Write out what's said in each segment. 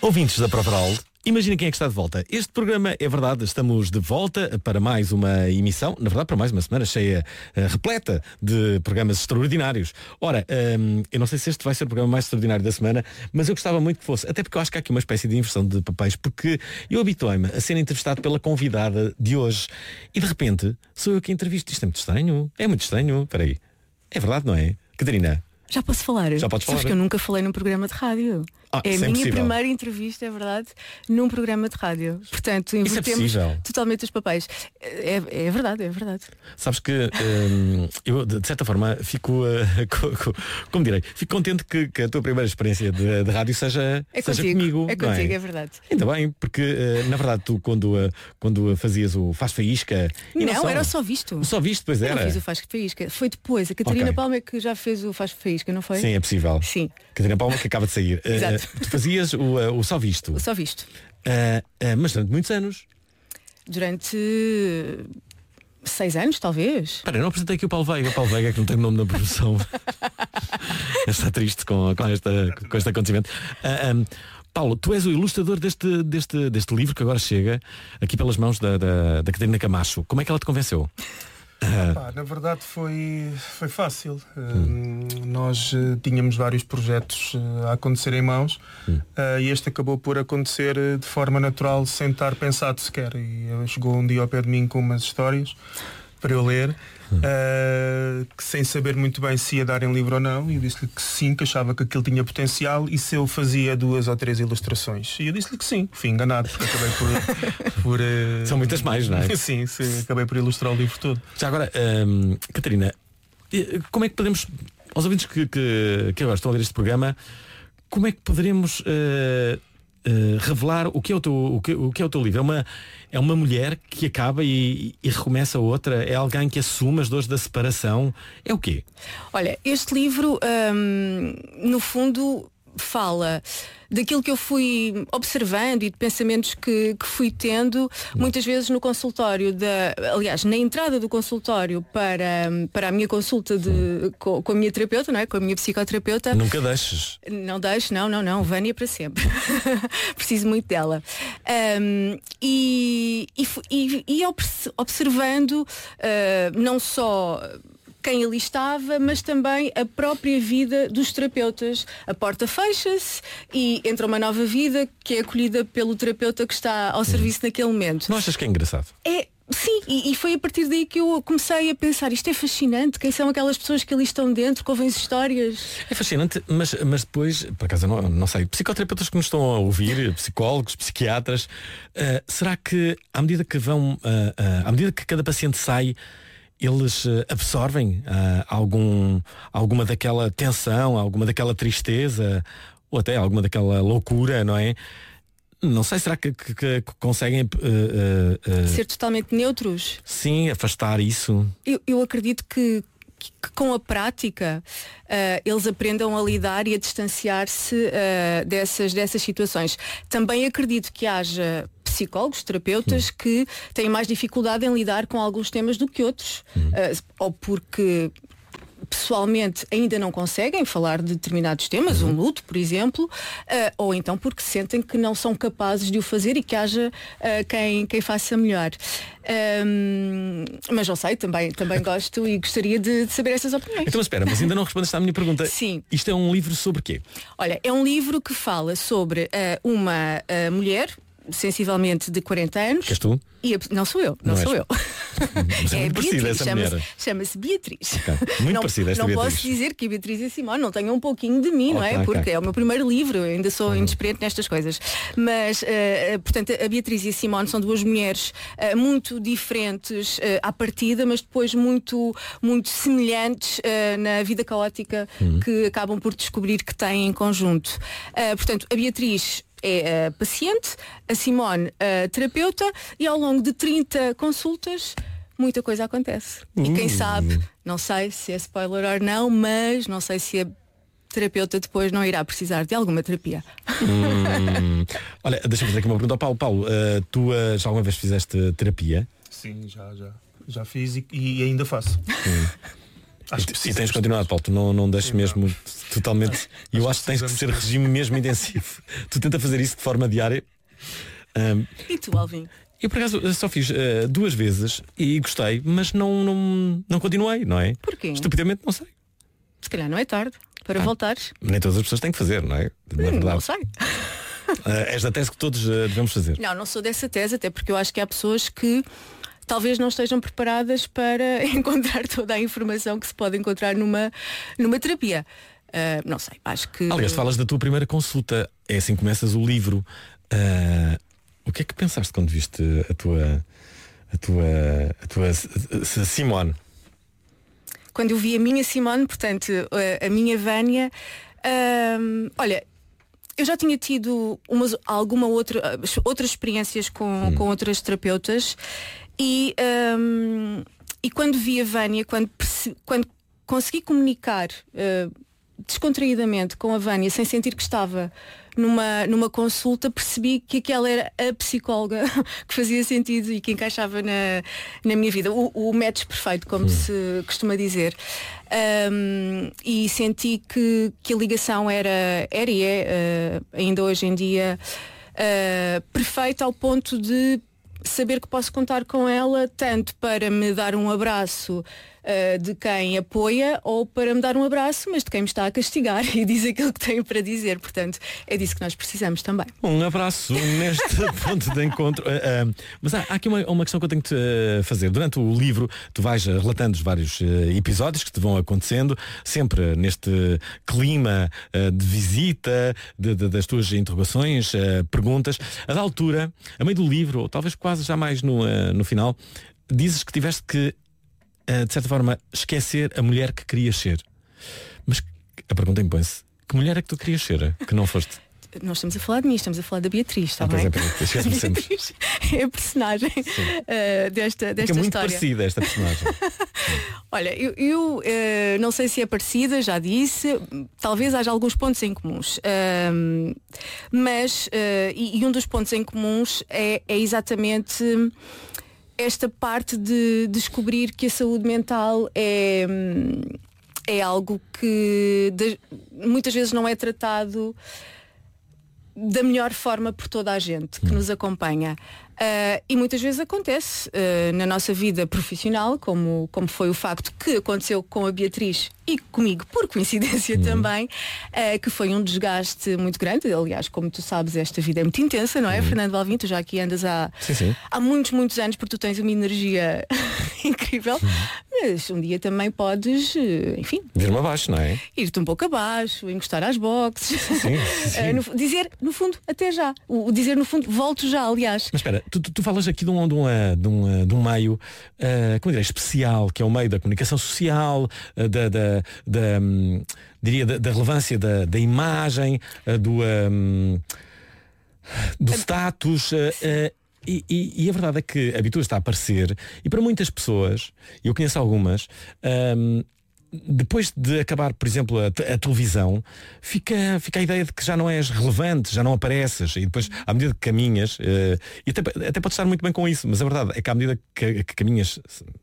Ouvintes da Provaral, imaginem quem é que está de volta. Este programa, é verdade, estamos de volta para mais uma emissão, na verdade para mais uma semana cheia, repleta de programas extraordinários. Ora, eu não sei se este vai ser o programa mais extraordinário da semana, mas eu gostava muito que fosse, até porque eu acho que há aqui uma espécie de inversão de papéis, porque eu habituei-me a ser entrevistado pela convidada de hoje e de repente sou eu que entrevisto. Isto é muito estranho, espera aí. É verdade, não é? Catarina? Já posso falar? Já podes falar. Sabes que eu nunca falei num programa de rádio. É a minha primeira entrevista, é verdade, num programa de rádio. Portanto, invertemos totalmente os papéis. É verdade. Sabes que eu, de certa forma, fico, como direi, fico contente que a tua primeira experiência de rádio seja comigo. É contigo, é verdade. Ainda bem, porque na verdade tu quando fazias o Faz Faísca... Não, era o Só Visto. O Só Visto, pois era. Eu não fiz o Faz Faísca. Foi depois. A Catarina Palma é que já fez o Faz Faísca, não foi? Sim, é possível. Sim. Catarina Palma que acaba de sair. Exato. Tu fazias o Só Visto. O Só Visto. Mas durante muitos anos. Durante 6 anos, talvez. Espera, eu não apresentei aqui o Paulo Veiga. O Paulo Veiga é que não tem nome na produção. Está triste com este acontecimento. Paulo, tu és o ilustrador deste livro que agora chega aqui pelas mãos da Catarina Camacho. Como é que ela te convenceu? Na verdade foi fácil. Nós tínhamos vários projetos a acontecer em mãos e este acabou por acontecer de forma natural, sem estar pensado sequer. E chegou um dia ao pé de mim com umas histórias para eu ler, que sem saber muito bem se ia dar em livro ou não, e eu disse-lhe que sim, que achava que aquilo tinha potencial e se eu fazia 2 ou 3 ilustrações. E eu disse-lhe que sim, fui enganado, porque acabei por São muitas mais, não é? Sim, acabei por ilustrar o livro todo. Já agora, Catarina, como é que podemos, aos ouvintes que agora estão a ver este programa, como é que poderemos revelar o que é o teu livro? É uma mulher que acaba e recomeça outra? É alguém que assume as dores da separação? É o quê? Olha, este livro no fundo fala daquilo que eu fui observando e de pensamentos que fui tendo muitas vezes no consultório, aliás, na entrada do consultório para a minha consulta com a minha terapeuta, não é? Com a minha psicoterapeuta. Nunca deixes. Não deixo, não, Vânia para sempre. Preciso muito dela. E observando não só quem ali estava, mas também a própria vida dos terapeutas. A porta fecha-se e entra uma nova vida que é acolhida pelo terapeuta que está ao serviço naquele momento. Não achas que é engraçado? Sim, e foi a partir daí que eu comecei a pensar, isto é fascinante, quem são aquelas pessoas que ali estão dentro, que ouvem as histórias. É fascinante, mas depois, por acaso não sei, psicoterapeutas que nos estão a ouvir, psicólogos, psiquiatras, será que à medida que cada paciente sai, eles absorvem alguma daquela tensão, alguma daquela tristeza, ou até alguma daquela loucura, não é? Não sei, será que conseguem ser totalmente neutros? Sim, afastar isso. Eu acredito que com a prática eles aprendam a lidar e a distanciar-se dessas situações. Também acredito que haja psicólogos, terapeutas que têm mais dificuldade em lidar com alguns temas do que outros, ou porque pessoalmente ainda não conseguem falar de determinados temas, um luto, por exemplo, ou então porque sentem que não são capazes de o fazer e que haja quem faça melhor. Mas não sei, também gosto e gostaria de saber essas opiniões. Então espera, mas ainda não respondeste à minha pergunta. Sim. Isto é um livro sobre quê? Olha, é um livro que fala sobre uma mulher sensivelmente de 40 anos. Que és tu? Não sou eu, não sou eu. Mas é muito parecida essa mulher. Chama-se Beatriz. Okay. Muito parecida esta Beatriz. Não posso dizer que a Beatriz e a Simone não tenham um pouquinho de mim, não é? Porque é o meu primeiro livro, eu ainda sou inexperiente nestas coisas. Mas, portanto, a Beatriz e a Simone são duas mulheres muito diferentes à partida, mas depois muito, muito semelhantes na vida caótica que acabam por descobrir que têm em conjunto. Portanto, a Beatriz é paciente, a Simone terapeuta, e ao longo de 30 consultas muita coisa acontece. E quem sabe, não sei se é spoiler ou não, mas não sei se a terapeuta depois não irá precisar de alguma terapia. Olha, deixa-me fazer aqui uma pergunta ao Paulo. Tu já alguma vez fizeste terapia? Sim, já fiz e ainda faço. E tens continuado, Paulo, tu não deixes mesmo totalmente. E eu acho que tens que ser regime mesmo intensivo. Tu tenta fazer isso de forma diária. E tu, Alvin? Eu por acaso só fiz 2 vezes e gostei, mas não continuei, não é? Porquê? Estupidamente não sei. Se calhar não é tarde para voltares. Nem todas as pessoas têm que fazer, não é? Não sei. És da tese que todos devemos fazer. Não sou dessa tese, até porque eu acho que há pessoas que talvez não estejam preparadas para encontrar toda a informação que se pode encontrar numa terapia. Não sei, acho que... Aliás, falas da tua primeira consulta. É assim que começas o livro. O que é que pensaste quando viste a tua Simone? Quando eu vi a minha Simone, portanto, a minha Vânia, olha, eu já tinha tido outras experiências com outras terapeutas e quando vi a Vânia, quando consegui comunicar descontraídamente com a Vânia, sem sentir que estava numa consulta, percebi que aquela era a psicóloga que fazia sentido e que encaixava na minha vida, o match perfeito, como se costuma dizer. E senti que a ligação era e é ainda hoje em dia perfeita, ao ponto de saber que posso contar com ela tanto para me dar um abraço de quem apoia, ou para me dar um abraço, mas de quem me está a castigar e diz aquilo que tem para dizer. Portanto, é disso que nós precisamos também. Um abraço neste ponto de encontro. Mas há aqui uma questão que eu tenho que te fazer. Durante o livro tu vais relatando os vários episódios que te vão acontecendo, sempre neste clima de visita, das tuas interrogações, perguntas. A da altura, a meio do livro, ou talvez quase já mais no final, dizes que tiveste que, de certa forma, esquecer a mulher que querias ser. Mas a pergunta impõe-se: que mulher é que tu querias ser, que não foste? Nós estamos a falar de mim, estamos a falar da Beatriz, está bem? É a personagem desta é muito história. Parecida esta personagem. Olha, eu não sei se é parecida, já disse, talvez haja alguns pontos em comuns, mas um dos pontos em comuns é exatamente esta parte de descobrir que a saúde mental é algo que muitas vezes não é tratado da melhor forma por toda a gente que nos acompanha. E muitas vezes acontece na nossa vida profissional, como foi o facto que aconteceu com a Beatriz e comigo, por coincidência também, que foi um desgaste muito grande. Aliás, como tu sabes, esta vida é muito intensa, não é, Fernando Alvim? Tu já aqui andas há muitos anos, porque tu tens uma energia incrível, mas um dia também podes, enfim, vir-me abaixo, não é? Ir-te um pouco abaixo, encostar às boxes. Sim. Dizer, no fundo, até já. O dizer, no fundo, volto já, aliás. Mas espera, tu falas aqui de um meio, como direi, especial, que é o meio da comunicação social, da relevância da imagem, do status. E a verdade é que habituas está a aparecer, e para muitas pessoas, eu conheço algumas, depois de acabar, por exemplo, a televisão, fica a ideia de que já não és relevante, já não apareces, e depois, à medida que caminhas, e até podes estar muito bem com isso, mas a verdade é que à medida que caminhas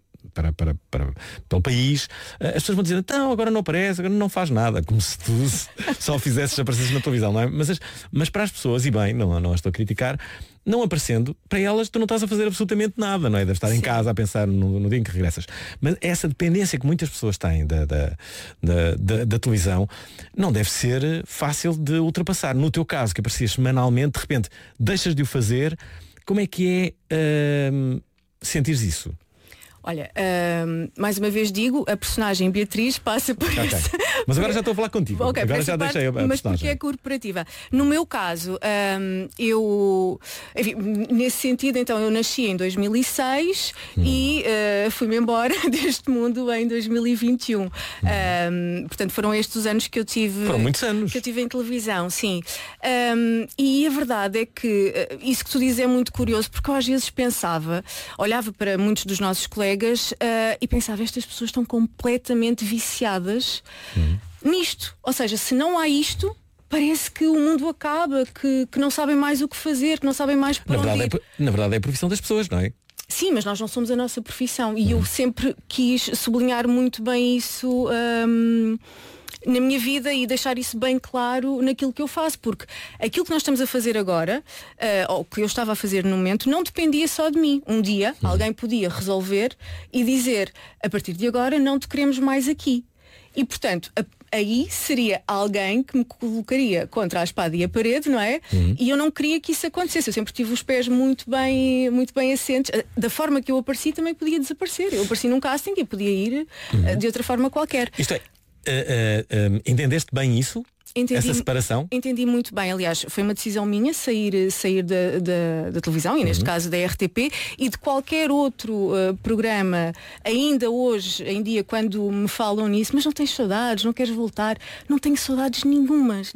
pelo país, as pessoas vão dizer: então agora não aparece, agora não faz nada, como se tu só aparecesses na televisão, não é? Mas para as pessoas, e bem, não estou a criticar, não aparecendo, para elas tu não estás a fazer absolutamente nada, não é? Deves estar em casa a pensar no dia em que regressas. Mas essa dependência que muitas pessoas têm da televisão não deve ser fácil de ultrapassar. No teu caso, que aparecias semanalmente, de repente deixas de o fazer. Como é que é sentires isso? Olha, mais uma vez digo, a personagem Beatriz passa por isso. Mas agora já estou a falar contigo. Agora já deixei a personagem. Mas porque é corporativa. No meu caso, enfim, nesse sentido, então, eu nasci em 2006 e fui-me embora deste mundo em 2021. Portanto, foram estes os anos que eu tive. Foram muitos anos. Que eu tive em televisão, sim. E a verdade é que isso que tu dizes é muito curioso, porque eu às vezes olhava para muitos dos nossos colegas e pensava: estas pessoas estão completamente viciadas nisto. Ou seja, se não há isto, parece que o mundo acaba, que não sabem mais o que fazer, que não sabem mais para onde ir. Na verdade é a profissão das pessoas, não é? Sim, mas nós não somos a nossa profissão e eu sempre quis sublinhar muito bem isso na minha vida e deixar isso bem claro naquilo que eu faço, porque aquilo que nós estamos a fazer agora, ou que eu estava a fazer no momento, não dependia só de mim. Um dia alguém podia resolver e dizer, a partir de agora não te queremos mais aqui. E portanto, aí seria alguém que me colocaria contra a espada e a parede, não é? E eu não queria que isso acontecesse. Eu sempre tive os pés muito bem assentes. Da forma que eu apareci também podia desaparecer. Eu apareci num casting e podia ir de outra forma qualquer. Isto é, entendeste bem isso? Essa separação? Entendi muito bem. Aliás, foi uma decisão minha sair da televisão, e neste caso da RTP, e de qualquer outro programa, ainda hoje em dia, quando me falam nisso, mas não tens saudades, não queres voltar? Não tenho saudades nenhumas.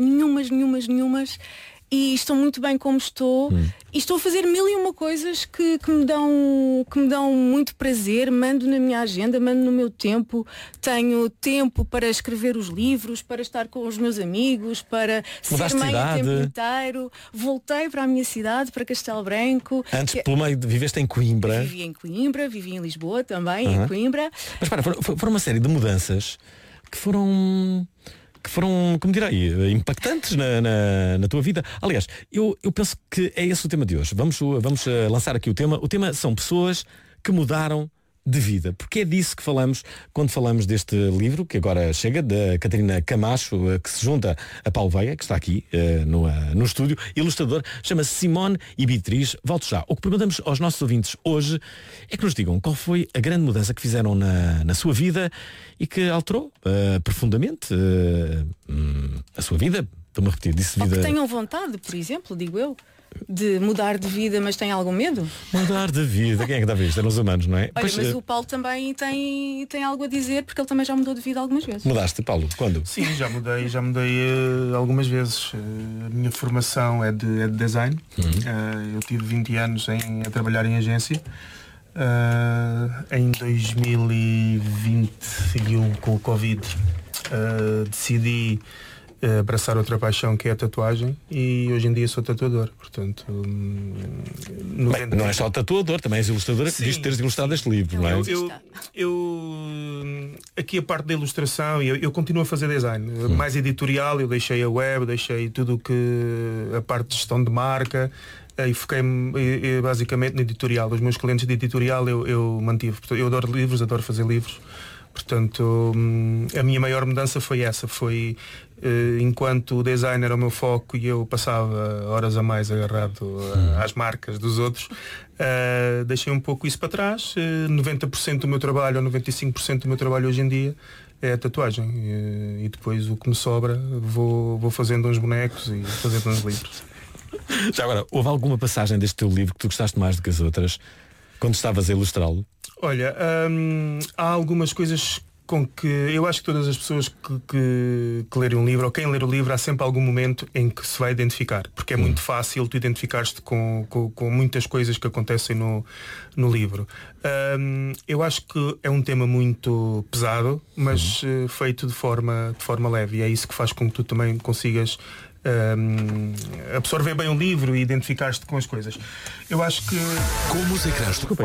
E estou muito bem como estou e estou a fazer 1001 coisas que me dão muito prazer. Mando na minha agenda, mando no meu tempo. Tenho tempo para escrever os livros, para estar com os meus amigos, para ser mãe o tempo inteiro. Voltei para a minha cidade, para Castelo Branco. Antes, pelo meio, viveste em Coimbra. Vivi em Coimbra, vivi em Lisboa também, em Coimbra. Mas foram uma série de mudanças que foram, como direi, impactantes na tua vida. Aliás, eu penso que é esse o tema de hoje. Vamos lançar aqui o tema. O tema são pessoas que mudaram de vida, porque é disso que falamos quando falamos deste livro, que agora chega, da Catarina Camacho, que se junta a Paulo Veiga, que está aqui no estúdio, ilustrador, chama-se Simone e Beatriz. Volto já. O que perguntamos aos nossos ouvintes hoje é que nos digam qual foi a grande mudança que fizeram na sua vida e que alterou profundamente a sua vida. Estou-me a repetir, disse vida. Ou que tenham vontade, por exemplo, digo eu, de mudar de vida, mas tem algum medo? Mudar de vida, quem é que dá a ver isto? Eram os humanos, não é? Olha, mas o Paulo também tem algo a dizer, porque ele também já mudou de vida algumas vezes. Mudaste, Paulo? Quando? Sim, já mudei algumas vezes. A minha formação é de design. Eu tive 20 anos a trabalhar em agência. Em 2021, com o Covid, decidi abraçar outra paixão, que é a tatuagem, e hoje em dia sou tatuador. Portanto, não é só tatuador, também és ilustradora. Diz teres ilustrado este livro, não é? Aqui a parte da ilustração, eu continuo a fazer design mais editorial. Eu deixei a web, deixei tudo a parte de gestão de marca e foquei-me basicamente no editorial. Os meus clientes de editorial eu mantive. Eu adoro livros, adoro fazer livros. Portanto, a minha maior mudança foi essa. Foi enquanto o design era o meu foco e eu passava horas a mais agarrado às marcas dos outros, deixei um pouco isso para trás. 90% do meu trabalho, ou 95% do meu trabalho hoje em dia é a tatuagem. E depois o que me sobra vou fazendo uns bonecos e fazendo uns livros. Já agora, houve alguma passagem deste teu livro que tu gostaste mais do que as outras quando estavas a ilustrá-lo? Olha, há algumas coisas com que eu acho que todas as pessoas que lerem um livro, ou quem ler o livro, há sempre algum momento em que se vai identificar, porque é muito fácil tu identificares-te com muitas coisas que acontecem no livro. Eu acho que é um tema muito pesado, mas feito de forma leve, e é isso que faz com que tu também consigas absorver bem o livro e identificar-te com as coisas. Eu acho que como os ecrãs do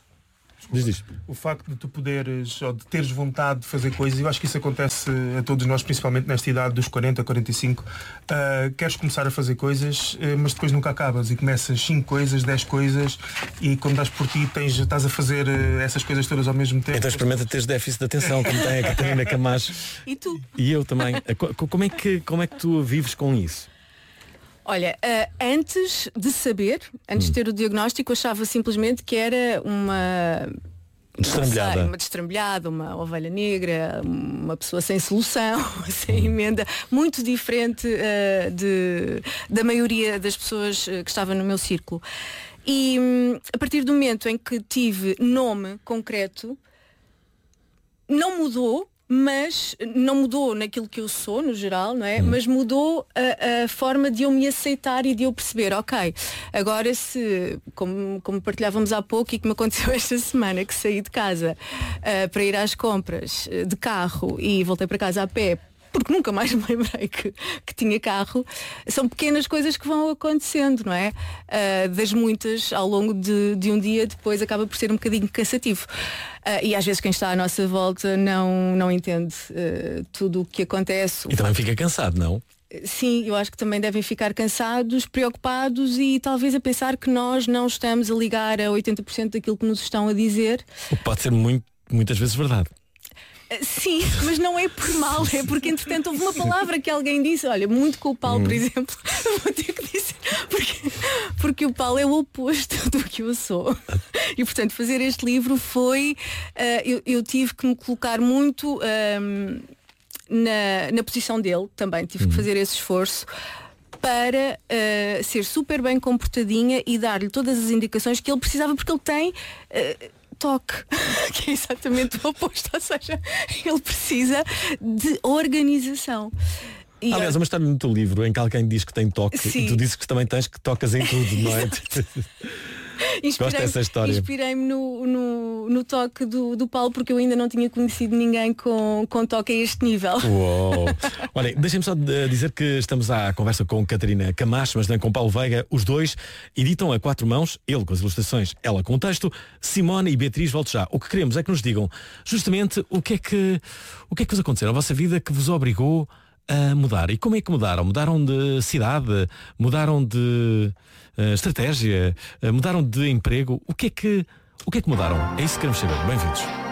o facto de tu poderes, ou de teres vontade de fazer coisas, eu acho que isso acontece a todos nós, principalmente nesta idade dos 40, 45. Queres começar a fazer coisas, mas depois nunca acabas e começas 5 coisas, 10 coisas, e quando dás por ti estás a fazer essas coisas todas ao mesmo tempo. Então experimenta teres déficit de atenção, como tem a Catarina Camacho. E tu? E eu também. Como é que tu vives com isso? Olha, antes de saber, antes de ter o diagnóstico, achava simplesmente que era uma destrambelhada, uma ovelha negra, uma pessoa sem solução, sem emenda, muito diferente da maioria das pessoas que estavam no meu círculo. E a partir do momento em que tive nome concreto, não mudou, mas não mudou naquilo que eu sou, no geral, não é? Mas mudou a forma de eu me aceitar e de eu perceber, ok, agora como partilhávamos há pouco e que me aconteceu esta semana, que saí de casa para ir às compras de carro e voltei para casa a pé porque nunca mais me lembrei que tinha carro. São pequenas coisas que vão acontecendo, não é? Das muitas ao longo de um dia, depois acaba por ser um bocadinho cansativo. E às vezes quem está à nossa volta não entende tudo o que acontece. E também fica cansado, não? Sim, eu acho que também devem ficar cansados, preocupados e talvez a pensar que nós não estamos a ligar a 80% daquilo que nos estão a dizer. O que pode ser muitas vezes verdade. Sim, mas não é por mal, é porque entretanto houve uma palavra que alguém disse, olha, muito com o Paulo, por exemplo, vou ter que dizer, porque o Paulo é o oposto do que eu sou. E portanto fazer este livro foi, eu tive que me colocar muito na posição dele também, tive que fazer esse esforço para ser super bem comportadinha e dar-lhe todas as indicações que ele precisava, porque ele tem toque, que é exatamente o oposto, ou seja, ele precisa de organização. E aliás, uma história no teu livro em que alguém diz que tem toque, sim, e tu dizes que também tens que tocas em tudo, não é? Gosto dessa história. Inspirei-me no toque do Paulo, porque eu ainda não tinha conhecido ninguém com toque a este nível. Uou. Olha, deixem-me só dizer que estamos à conversa com Catarina Camacho, mas também com Paulo Veiga. Os dois editam a 4 mãos, ele com as ilustrações, ela com o texto. Simone e Beatriz, volte já. O que queremos é que nos digam justamente o que é que vos aconteceu na vossa vida que vos obrigou a mudar. E como é que mudaram? Mudaram de cidade? Mudaram de estratégia? Mudaram de emprego? O que é que mudaram? É isso que queremos saber. Bem-vindos.